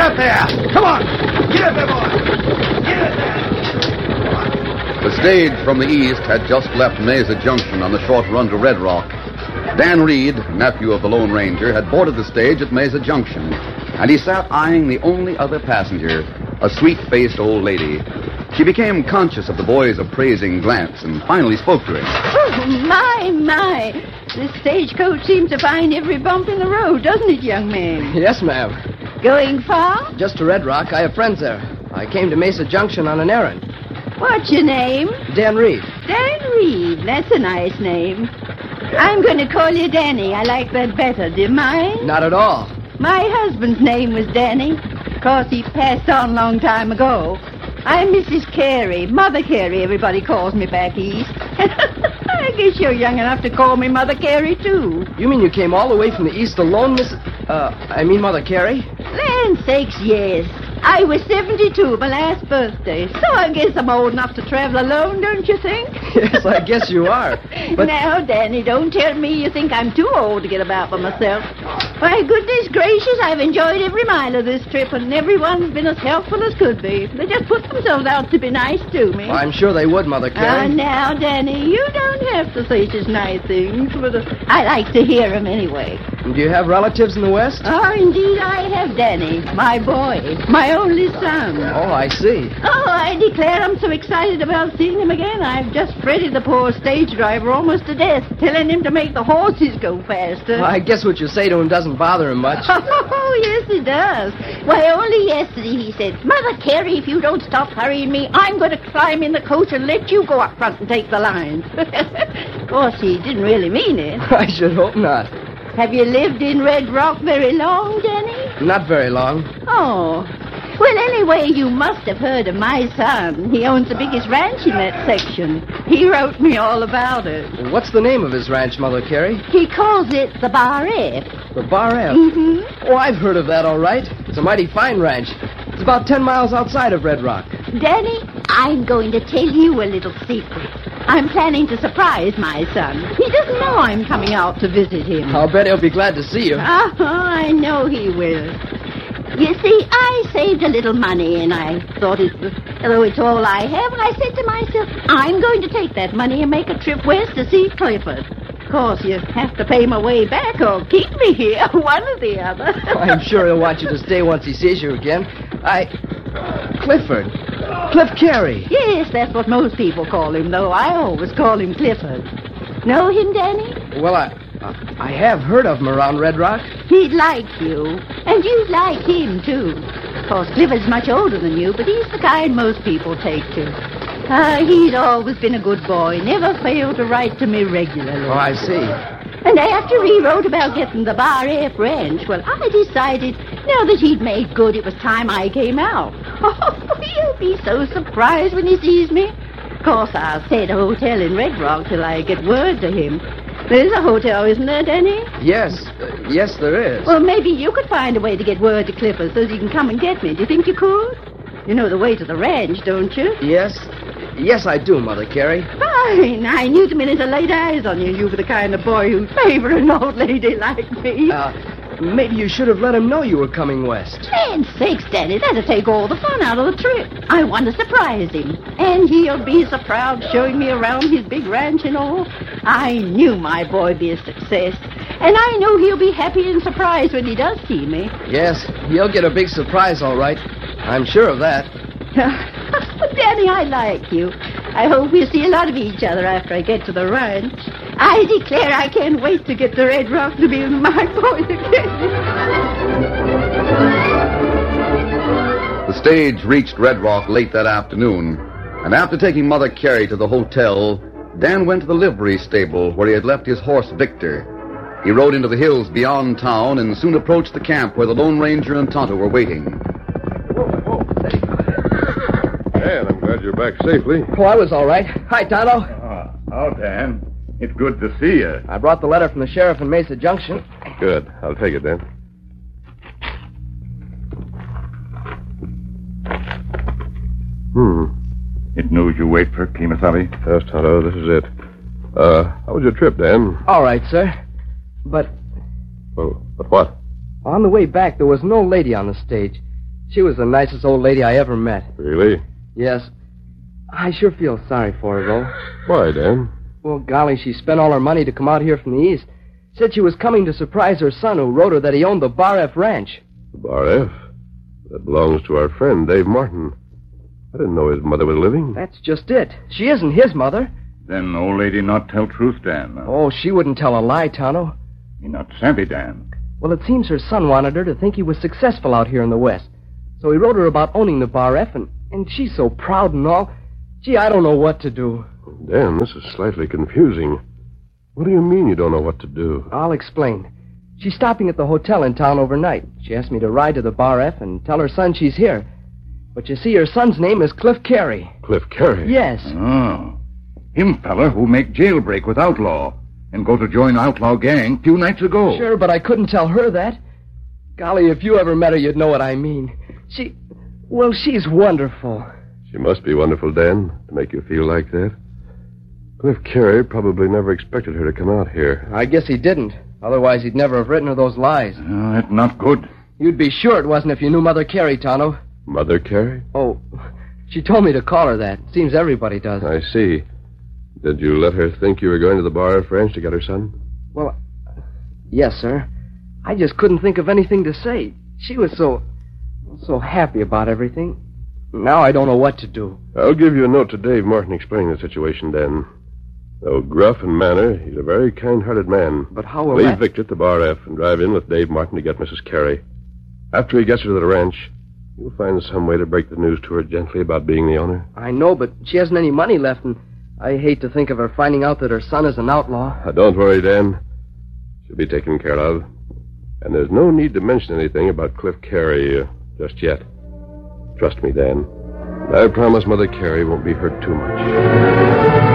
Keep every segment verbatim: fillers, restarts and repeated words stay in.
up there! Come on! Get up there, boy! Get up there! The stage from the east had just left Mesa Junction on the short run to Red Rock. Dan Reed, nephew of the Lone Ranger, had boarded the stage at Mesa Junction, and he sat eyeing the only other passenger, a sweet-faced old lady. She became conscious of the boy's appraising glance and finally spoke to him. Oh, my, my. This stagecoach seems to find every bump in the road, doesn't it, young man? Yes, ma'am. Going far? Just to Red Rock. I have friends there. I came to Mesa Junction on an errand. What's your name? Dan Reed. Dan Reed. That's a nice name. I'm going to call you Danny. I like that better. Do you mind? Not at all. My husband's name was Danny. Of course, he passed on a long time ago. I'm Missus Carey. Mother Carey, everybody calls me back east. I guess you're young enough to call me Mother Carey, too. You mean you came all the way from the east alone, Missus Uh, I mean Mother Carey? Land sakes, yes. I was seventy-two, my last birthday. So I guess I'm old enough to travel alone, don't you think? Yes, I guess you are. But... Now, Danny, don't tell me you think I'm too old to get about by myself. Why, goodness gracious, I've enjoyed every mile of this trip, and everyone's been as helpful as could be. They just put themselves out to be nice to me. Well, I'm sure they would, Mother Carey. Ah, uh, now, Danny, you don't have to say such nice things, but uh, I like to hear them anyway. Do you have relatives in the West? Oh, indeed I have, Danny. My boy. My only son. Oh, I see. Oh, I declare I'm so excited about seeing him again. I've just fretted the poor stage driver almost to death, telling him to make the horses go faster. Well, I guess what you say to him doesn't bother him much. Oh, yes, it does. Why, only yesterday he said, Mother Carey, if you don't stop hurrying me, I'm going to climb in the coach and let you go up front and take the lines. Of course, he didn't really mean it. I should hope not. Have you lived in Red Rock very long, Danny? Not very long. Oh. Well, anyway, you must have heard of my son. He owns the biggest ranch in that section. He wrote me all about it. What's the name of his ranch, Mother Carey? He calls it the Bar F. The Bar F? Mm-hmm. Oh, I've heard of that, all right. It's a mighty fine ranch. It's about ten miles outside of Red Rock. Danny, I'm going to tell you a little secret. I'm planning to surprise my son. He doesn't know I'm coming out to visit him. I'll bet he'll be glad to see you. Oh, I know he will. You see, I saved a little money, and I thought it was, although it's all I have, and I said to myself, I'm going to take that money and make a trip west to see Clifford. Of course, you have to pay my way back or keep me here, one or the other. I'm sure he'll want you to stay once he sees you again. I... Clifford. Cliff Carey. Yes, that's what most people call him, though I always call him Clifford. Know him, Danny? Well, I... I have heard of him around Red Rock. He'd like you, and you'd like him, too. Of course, Clifford's much older than you, but he's the kind most people take to. Ah, uh, he's always been a good boy, never failed to write to me regularly. Oh, I see. And after he wrote about getting the Bar F ranch, well, I decided, now that he'd made good, it was time I came out. Oh, he'll be so surprised when he sees me. Of course, I'll stay at a hotel in Red Rock till I get word to him. There's a hotel, isn't there, Danny? Yes. Uh, yes, there is. Well, maybe you could find a way to get word to Clifford so that he can come and get me. Do you think you could? You know the way to the ranch, don't you? Yes. Yes, I do, Mother Carey. Fine. I knew the minute I laid eyes on you, you were the kind of boy who'd favor an old lady like me. Uh, maybe you should have let him know you were coming west. Land's sakes, Daddy, that'd take all the fun out of the trip. I want to surprise him. And he'll be so proud showing me around his big ranch and all. I knew my boy'd be a success. And I know he'll be happy and surprised when he does see me. Yes, he'll get a big surprise, all right. I'm sure of that. Danny, I like you. I hope we'll see a lot of each other after I get to the ranch. I declare I can't wait to get to Red Rock to be with my boys again. The stage reached Red Rock late that afternoon, and after taking Mother Carey to the hotel, Dan went to the livery stable where he had left his horse Victor. He rode into the hills beyond town and soon approached the camp where the Lone Ranger and Tonto were waiting. Whoa, whoa, steady. Man, I'm glad you're back safely. Oh, I was all right. Hi, Tonto. Oh, oh, Dan. It's good to see you. I brought the letter from the sheriff in Mesa Junction. Good. I'll take it, then. Hmm. It knows you wait for Kemosabe? Yes, Tonto, this is it. Uh, how was your trip, Dan? All right, sir. But... Well, but what? On the way back, there was no lady on the stage. She was the nicest old lady I ever met. Really? Yes. I sure feel sorry for her, though. Why, Dan? Well, golly, she spent all her money to come out here from the east. Said she was coming to surprise her son, who wrote her that he owned the Bar F ranch. The Bar F? That belongs to our friend, Dave Martin. I didn't know his mother was living. That's just it. She isn't his mother. Then old lady not tell truth, Dan. Oh, she wouldn't tell a lie, Tonto. He not savvy, Dan. Well, it seems her son wanted her to think he was successful out here in the West. So he wrote her about owning the Bar F, and, and she's so proud and all. Gee, I don't know what to do. Dan, this is slightly confusing. What do you mean you don't know what to do? I'll explain. She's stopping at the hotel in town overnight. She asked me to ride to the Bar F and tell her son she's here. But you see, her son's name is Cliff Carey. Cliff Carey? Yes. Oh. Him fella who make jailbreak with outlaw and go to join outlaw gang few nights ago. Sure, but I couldn't tell her that. Golly, if you ever met her, you'd know what I mean. She... Well, she's wonderful. She must be wonderful, Dan, to make you feel like that. Cliff Carey probably never expected her to come out here. I guess he didn't. Otherwise, he'd never have written her those lies. Oh, that's not good. You'd be sure it wasn't if you knew Mother Carey, Tonto. Mother Carey? Oh, she told me to call her that. Seems everybody does. I see. Did you let her think you were going to the Bar F ranch to get her son? Well, yes, sir. I just couldn't think of anything to say. She was so... so happy about everything. Now I don't know what to do. I'll give you a note to Dave Martin explaining the situation, Dan. Though gruff in manner, he's a very kind-hearted man. But how will Leave that... Victor at the Bar F and drive in with Dave Martin to get Missus Carey. After he gets her to the ranch, you'll find some way to break the news to her gently about being the owner. I know, but she hasn't any money left, and I hate to think of her finding out that her son is an outlaw. Now, don't worry, Dan. She'll be taken care of. And there's no need to mention anything about Cliff Carey uh, just yet. Trust me, Dan. And I promise Mother Carey won't be hurt too much.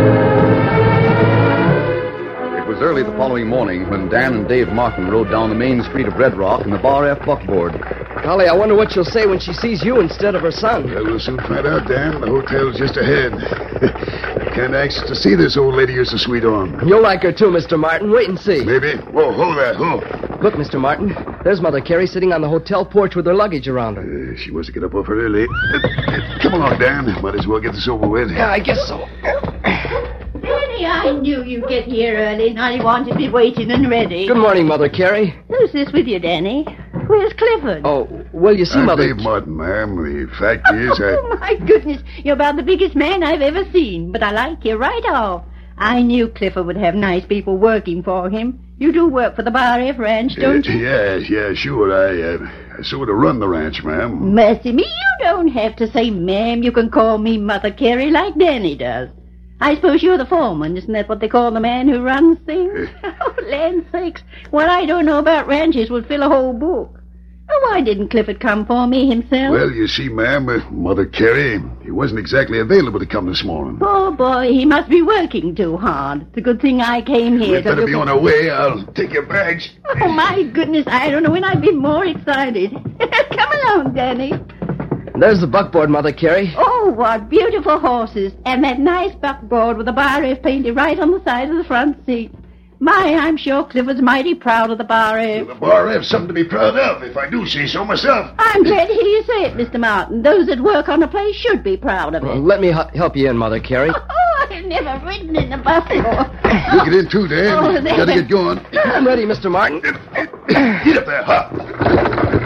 It was early the following morning when Dan and Dave Martin rode down the main street of Red Rock in the Bar F buckboard. Golly, I wonder what she'll say when she sees you instead of her son. Well, we'll soon find out, Dan. The hotel's just ahead. Kind of anxious to see this old lady you're so sweet on. You'll like her too, Mister Martin. Wait and see. Maybe. Whoa, hold that, whoa. Look, Mister Martin. There's Mother Carey sitting on the hotel porch with her luggage around her. Uh, she wants to get up off her early. Uh, come along, Dan. Might as well get this over with. Yeah, I guess so. Danny, I knew you'd get here early, and I wanted me waiting and ready. Good morning, Mother Carey. Who's this with you, Danny? Where's Clifford? Oh, well, you see, I'm Mother... Dave Martin, ma'am. The fact is, I... Oh, my goodness. You're about the biggest man I've ever seen, but I like you right off. I knew Clifford would have nice people working for him. You do work for the Bar F ranch, don't Uh, you? yes, yeah, sure. I, uh, I sort of run the ranch, ma'am. Mercy me, you don't have to say ma'am. You can call me Mother Carey like Danny does. I suppose you're the foreman. Isn't that what they call the man who runs things? Oh, land sakes. What I don't know about ranches would fill a whole book. Oh, why didn't Clifford come for me himself? Well, you see, ma'am, uh, Mother Carey, he wasn't exactly available to come this morning. Poor boy, he must be working too hard. It's a good thing I came here We'd to better look be at- on our way. I'll take your bags. Oh, my goodness, I don't know when I've been more excited. Come along, Danny. There's the buckboard, Mother Carey. Oh, what beautiful horses. And that nice buckboard with the Bar F painted right on the side of the front seat. My, I'm sure Clifford's mighty proud of the Bar F. The Bar F's something to be proud of, if I do say so myself. I'm glad to hear you say it, Mister Martin. Those that work on a place should be proud of it. Well, let me h- help you in, Mother Carey. Oh, I've never ridden in a bus before. You get in too, Dan. Oh, You there. gotta get going. I'm ready, Mister Martin. Get up there, huh?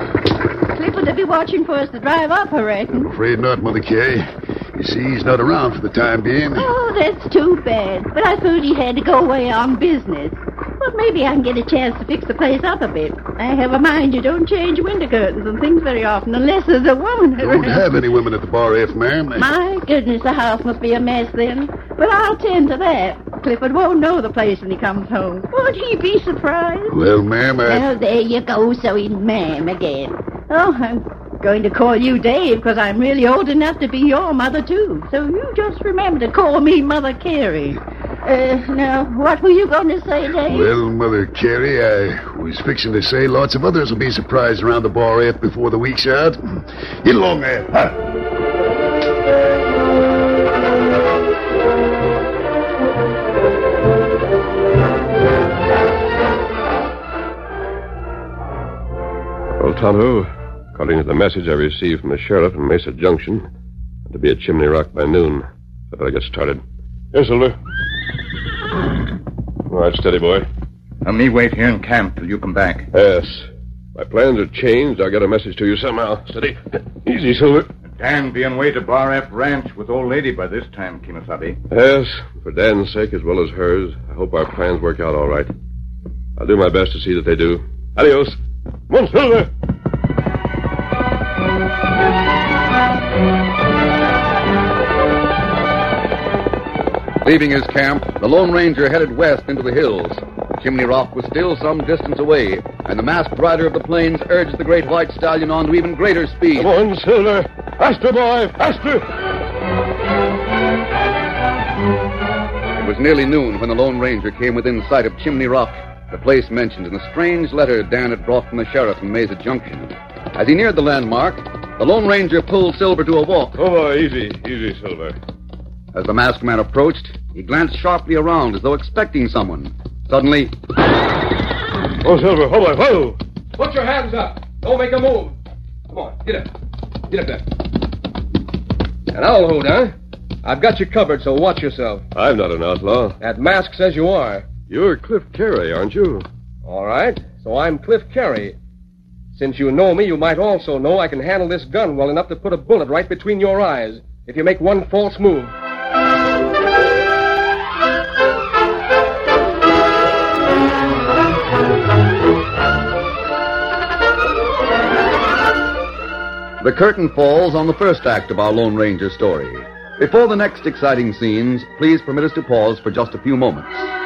Clifford will be watching for us to drive up, I reckon. I'm afraid not, Mother Carey. You see, he's not around for the time being. Oh, that's too bad. But I thought he had to go away on business. Well, maybe I can get a chance to fix the place up a bit. I have a mind you don't change window curtains and things very often unless there's a woman Don't around. have any women at the Bar F, ma'am. My goodness, the house must be a mess then. But I'll tend to that. Clifford won't know the place when he comes home. Won't he be surprised? Well, ma'am, I... Oh, there you go, so he's ma'am again. Oh, I'm going to call you Dave because I'm really old enough to be your mother, too. So you just remember to call me Mother Carey. Uh, now, what were you going to say, Dave? Well, Mother Carey, I was fixing to say lots of others will be surprised around the Bar F before the week's out. Get along there, huh? Well, Tonto, According to the message I received from the sheriff in Mesa Junction, to be at Chimney Rock by noon. I better get started. Yes, Silver. All right, steady, boy. Now, me wait here in camp till you come back. Yes. My plans are changed. I'll get a message to you somehow. Steady. Easy, Silver. Dan be on way to Bar F Ranch with old lady by this time, Kimasabi. Yes, for Dan's sake as well as hers. I hope our plans work out all right. I'll do my best to see that they do. Adios. Come on, Silver. Leaving his camp, the Lone Ranger headed west into the hills. Chimney Rock was still some distance away, and the masked rider of the plains urged the great white stallion on to even greater speed. Come on, Silver. Faster, boy, faster. It was nearly noon when the Lone Ranger came within sight of Chimney Rock, the place mentioned in the strange letter Dan had brought from the sheriff in Mesa Junction. As he neared the landmark, the Lone Ranger pulled Silver to a walk. Oh, boy, easy, easy, Silver. As the masked man approached, he glanced sharply around as though expecting someone. Suddenly... Oh, Silver, hold on, whoa! Put your hands up. Don't make a move. Come on, get up. Get up there. And I'll hold, huh? I've got you covered, so watch yourself. I'm not an outlaw. That mask says you are. You're Cliff Carey, aren't you? All right, so I'm Cliff Carey. Since you know me, you might also know I can handle this gun well enough to put a bullet right between your eyes if you make one false move. The curtain falls on the first act of our Lone Ranger story. Before the next exciting scenes, please permit us to pause for just a few moments.